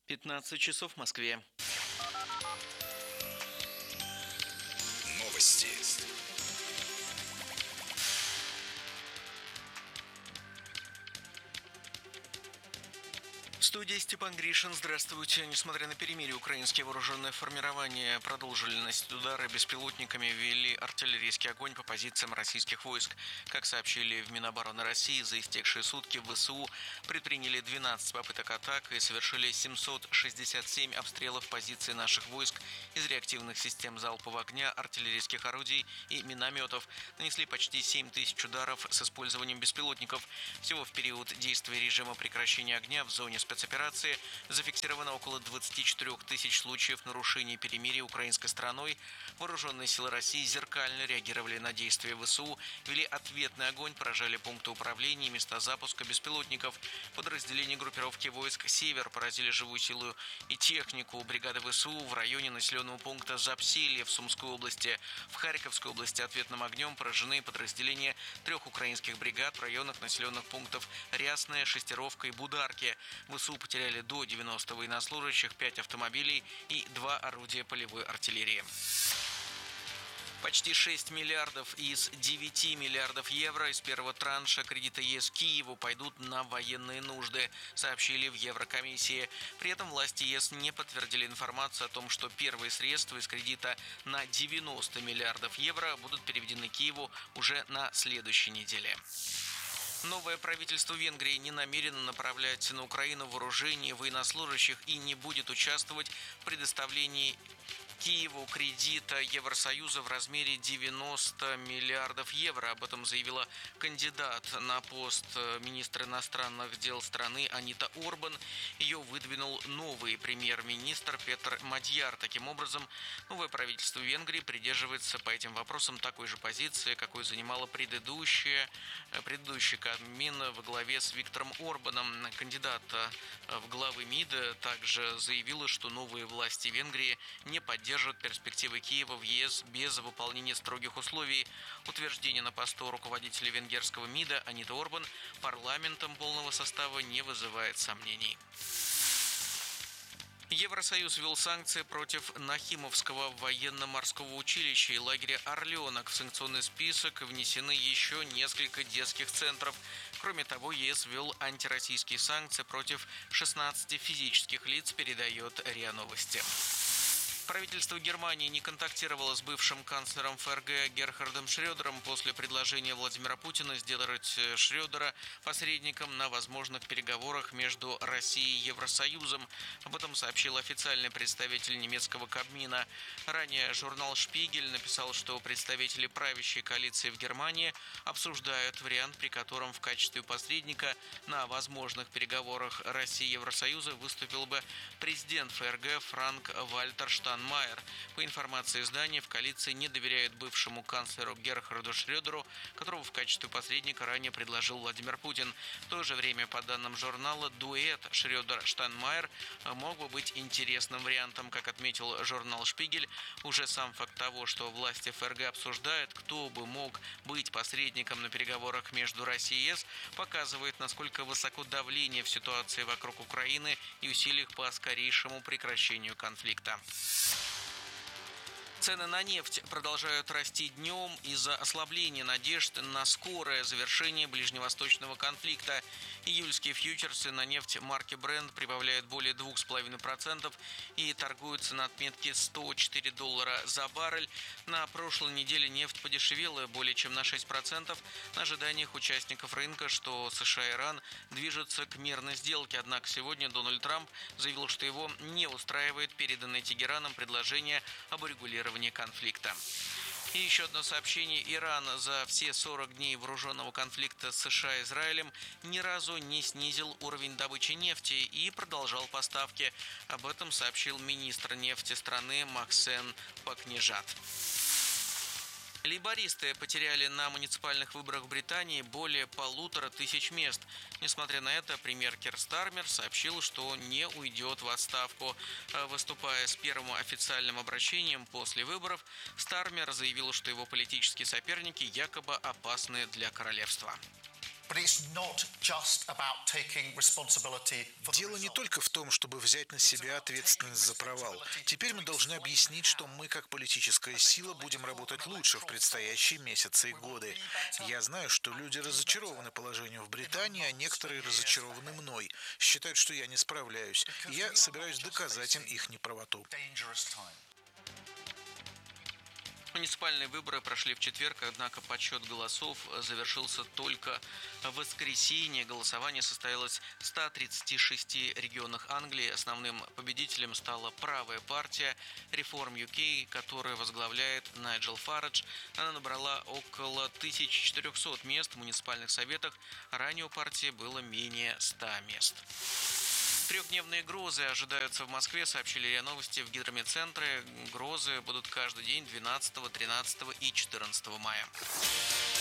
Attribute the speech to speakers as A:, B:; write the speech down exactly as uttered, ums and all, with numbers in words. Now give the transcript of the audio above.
A: пятнадцать часов в Москве.
B: Новости.
A: В студии Степан Гришин. Здравствуйте. Несмотря на перемирие, украинские вооруженные формирования продолжили наносить удары беспилотниками, вели артиллерийский огонь по позициям российских войск. Как сообщили в Минобороны России, за истекшие сутки в ВСУ предприняли двенадцать попыток атак и совершили семьсот шестьдесят семь обстрелов позиций наших войск из реактивных систем залпового огня, артиллерийских орудий и минометов. Нанесли почти семь тысяч ударов с использованием беспилотников. Всего в период действия режима прекращения огня в зоне спецоперации зафиксировано около двадцати четырёх тысяч случаев нарушений перемирия украинской стороной. Вооруженные силы России зеркально реагировали на действия ВСУ, вели ответный огонь, поражали пункты управления и места запуска беспилотников. Подразделения группировки войск «Север» поразили живую силу и технику бригады ВСУ в районе населенного пункта Запселье в Сумской области. В Харьковской области ответным огнем поражены подразделения трех украинских бригад в районах населенных пунктов Рясное, Шестеровка и Бударки. ВСУ потеряли до девяноста военнослужащих, пять автомобилей и два орудия полевой артиллерии. Почти шесть миллиардов из девяти миллиардов евро из первого транша кредита ЕС Киеву пойдут на военные нужды, сообщили в Еврокомиссии. При этом власти ЕС не подтвердили информацию о том, что первые средства из кредита на девяносто миллиардов евро будут переведены Киеву уже на следующей неделе. Новое правительство Венгрии не намерено направлять на Украину вооружение военнослужащих и не будет участвовать в предоставлении Киеву кредита Евросоюза в размере девяноста миллиардов евро. Об этом заявила кандидат на пост министра иностранных дел страны Анита Орбан. Ее выдвинул новый премьер-министр Петр Мадьяр. Таким образом, новое правительство Венгрии придерживается по этим вопросам такой же позиции, какой занимало предыдущее, предыдущий Кабмин во главе с Виктором Орбаном. Кандидат в главы МИДа также заявила, что новые власти Венгрии не поддерживают Держат перспективы Киева в ЕС без выполнения строгих условий. Утверждение на посту руководителя венгерского МИДа Аниты Орбан парламентом полного состава не вызывает сомнений. Евросоюз ввел санкции против Нахимовского военно-морского училища и лагеря «Орленок». В санкционный список внесены еще несколько детских центров. Кроме того, ЕС ввел антироссийские санкции против шестнадцати физических лиц, передает РИА Новости. Правительство Германии не контактировало с бывшим канцлером ФРГ Герхардом Шрёдером после предложения Владимира Путина сделать Шрёдера посредником на возможных переговорах между Россией и Евросоюзом. Об этом сообщил официальный представитель немецкого Кабмина. Ранее журнал «Шпигель» написал, что представители правящей коалиции в Германии обсуждают вариант, при котором в качестве посредника на возможных переговорах России и Евросоюза выступил бы президент ФРГ Франк-Вальтер Штайнмайер. По информации издания, в коалиции не доверяют бывшему канцлеру Герхарду Шрёдеру, которого в качестве посредника ранее предложил Владимир Путин. В то же время, по данным журнала, дуэт Шрёдер-Штайнмайер мог бы быть интересным вариантом. Как отметил журнал «Шпигель», уже сам факт того, что власти ФРГ обсуждают, кто бы мог быть посредником на переговорах между Россией и ЕС, показывает, насколько высоко давление в ситуации вокруг Украины и усилиях по скорейшему прекращению конфликта. Цены на нефть продолжают расти днем из-за ослабления надежд на скорое завершение ближневосточного конфликта. Июльские фьючерсы на нефть марки Brent прибавляют более двух с половиной процентов и торгуются на отметке сто четыре доллара за баррель. На прошлой неделе нефть подешевела более чем на шесть процентов на ожиданиях участников рынка, что США и Иран движутся к мирной сделке. Однако сегодня Дональд Трамп заявил, что его не устраивает переданное Тегераном предложение об урегулировании конфликта. И еще одно сообщение. Иран за все сорок дней вооруженного конфликта с США и Израилем ни разу не снизил уровень добычи нефти и продолжал поставки. Об этом сообщил министр нефти страны Максен Пакнежат. Лейбористы потеряли на муниципальных выборах в Британии более полутора тысяч мест. Несмотря на это, премьер Кир Стармер сообщил, что не уйдет в отставку. Выступая с первым официальным обращением после выборов, Стармер заявил, что его политические соперники якобы опасны для королевства.
B: Дело не только в том, чтобы взять на себя ответственность за провал. Теперь мы должны объяснить, что мы, как политическая сила, будем работать лучше в предстоящие месяцы и годы. Я знаю, что люди разочарованы положением в Британии, а некоторые разочарованы мной. Считают, что я не справляюсь. И я собираюсь доказать им их неправоту.
A: Муниципальные выборы прошли в четверг, однако подсчет голосов завершился только в воскресенье. Голосование состоялось в ста тридцати шести регионах Англии. Основным победителем стала правая партия Reform ю кей, которую возглавляет Найджел Фарадж. Она набрала около тысячи четырехсот мест в муниципальных советах. Ранее у партии было менее ста мест. Трехдневные грозы ожидаются в Москве, сообщили РИА Новости в гидрометцентре. Грозы будут каждый день двенадцатого, тринадцатого и четырнадцатого мая.